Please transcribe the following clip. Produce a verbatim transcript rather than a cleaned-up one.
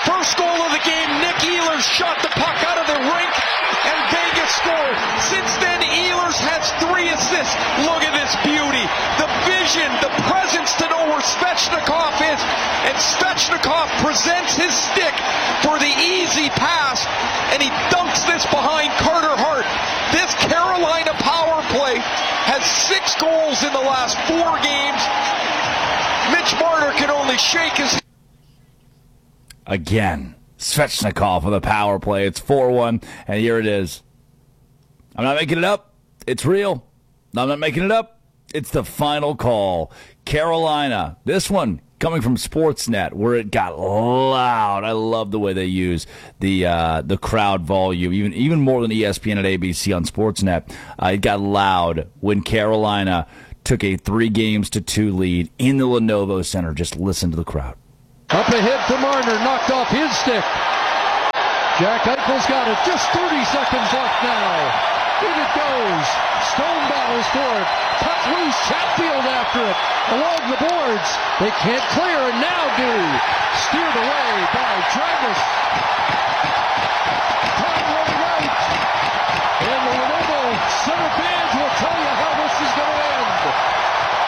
First goal of the game, Nick Ehlers shot the puck out of the rink, and Vegas scored. Since then, Ehlers has three assists. Look at this beauty. The vision, the presence to know where Svechnikov is, and Svechnikov presents his stick for the easy pass, and he dunks this behind Carter Hart. This Carolina power play has six goals in the last four games. Mitch Marner can only shake his... Again, Svechnikov with a power play. It's four one, and here it is. I'm not making it up. It's real. I'm not making it up. It's the final call. Carolina. This one coming from Sportsnet, where it got loud. I love the way they use the uh, the crowd volume, even even more than E S P N and A B C on Sportsnet. Uh, it got loud when Carolina took a three games to two lead in the Lenovo Center. Just listen to the crowd. Up ahead for Marner, knocked off his stick. Jack Eichel's got it. Just thirty seconds left now. In it goes. Stone battles for it. Cut loose. Chatfield after it. Along the boards. They can't clear and now do. Steered away by Travis.